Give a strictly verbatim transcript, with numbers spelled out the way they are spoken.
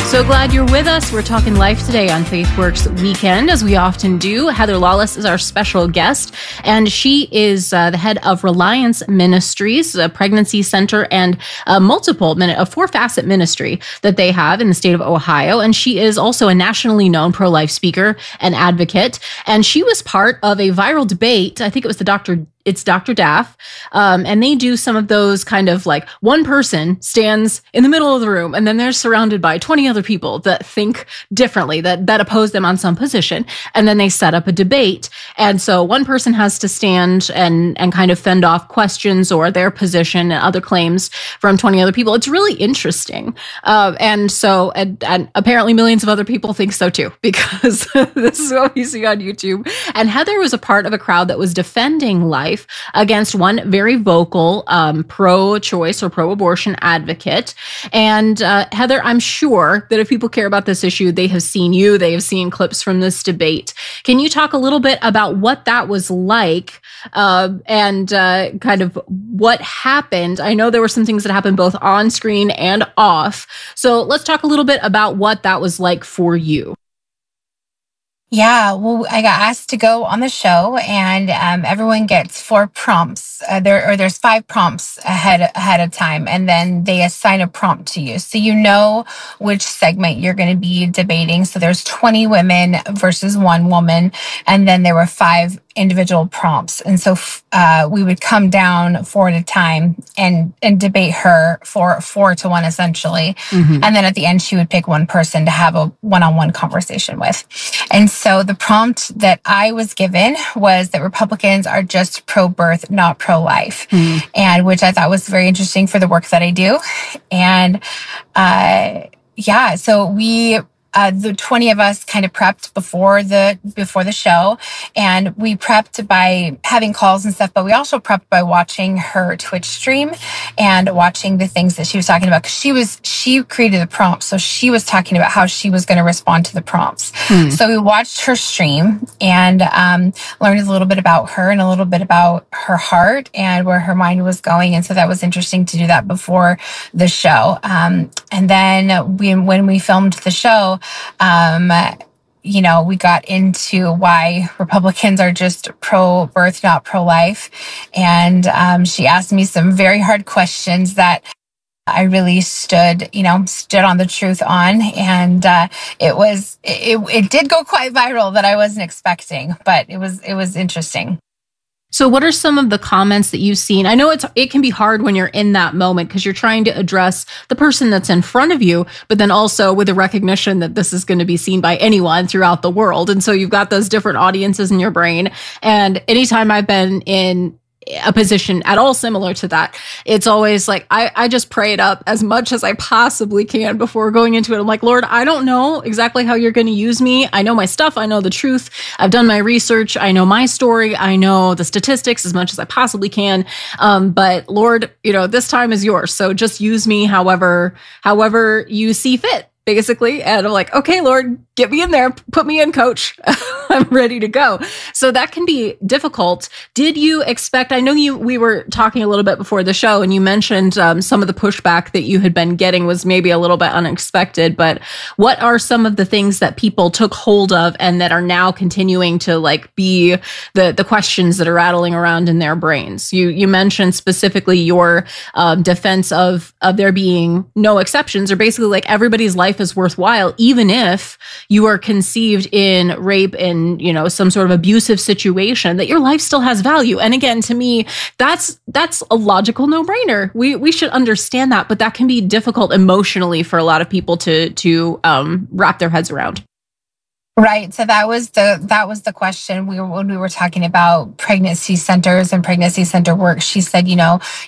So glad you're with us. We're talking life today on FaithWorks Weekend, as we often do. Heather Lawless is our special guest, and she is uh, the head of Reliance Ministries, a pregnancy center and a multiple, a four-facet ministry that they have in the state of Ohio. And she is also a nationally known pro-life speaker and advocate. And she was part of a viral debate. I think it was the Doctor It's Doctor Daff. Um, and they do some of those kind of like one person stands in the middle of the room and then they're surrounded by twenty other people that think differently, that, that oppose them on some position. And then they set up a debate. And so one person has to stand and, and kind of fend off questions or their position and other claims from twenty other people. It's really interesting. Uh, and so, and, and apparently millions of other people think so too, because this is what we see on YouTube. And Heather was a part of a crowd that was defending life against one very vocal um, pro-choice or pro-abortion advocate. And uh, Heather, I'm sure that if people care about this issue, they have seen you, they have seen clips from this debate. Can you talk a little bit about what that was like uh, and uh, kind of what happened? I know there were some things that happened both on screen and off. So let's talk a little bit about what that was like for you. Yeah, well, I got asked to go on the show, and um, everyone gets four prompts. Uh, there, or there's five prompts ahead ahead of time, and then they assign a prompt to you, so you know which segment you're going to be debating. So there's twenty women versus one woman, and then there were five individual prompts, and so uh, we would come down four at a time and and debate her for four to one essentially, mm-hmm. and then at the end she would pick one person to have a one-on-one conversation with, and. So the prompt that I was given was that Republicans are just pro-birth, not pro-life, mm. and which I thought was very interesting for the work that I do. And uh, yeah, so we, uh, the twenty of us kind of prepped before the before the show, and we prepped by having calls and stuff, but we also prepped by watching her Twitch stream and watching the things that she was talking about, because she was she created the prompts, so she was talking about how she was going to respond to the prompts. Hmm. So we watched her stream and um, learned a little bit about her and a little bit about her heart and where her mind was going, and so that was interesting to do that before the show. Um, and then we, when we filmed the show, um, you know, we got into why Republicans are just pro-birth, not pro-life. And um, she asked me some very hard questions that I really stood, you know, stood on the truth on. And uh, it was, it, it did go quite viral that I wasn't expecting, but it was, it was interesting. So what are some of the comments that you've seen? I know it's it can be hard when you're in that moment because you're trying to address the person that's in front of you, but then also with the recognition that this is going to be seen by anyone throughout the world. And so you've got those different audiences in your brain. And anytime I've been in a position at all similar to that, it's always like, I, I just pray it up as much as I possibly can before going into it. I'm like, Lord, I don't know exactly how you're going to use me. I know my stuff. I know the truth. I've done my research. I know my story. I know the statistics as much as I possibly can. Um, but Lord, you know, this time is yours. So just use me however, however you see fit. Basically. And I'm like, okay, Lord, get me in there. Put me in, coach. I'm ready to go. So that can be difficult. Did you expect, I know you, we were talking a little bit before the show and you mentioned um, some of the pushback that you had been getting was maybe a little bit unexpected, but what are some of the things that people took hold of and that are now continuing to like be the, the questions that are rattling around in their brains? You, you mentioned specifically your um, defense of, of there being no exceptions, or basically like everybody's life is worthwhile, even if you are conceived in rape and, you know, some sort of abusive situation, that your life still has value. And again, to me, that's that's a logical no-brainer. We we should understand that, but that can be difficult emotionally for a lot of people to to um, wrap their heads around. Right. So that was the that was the question we were when we were talking about pregnancy centers and pregnancy center work. She said, you know,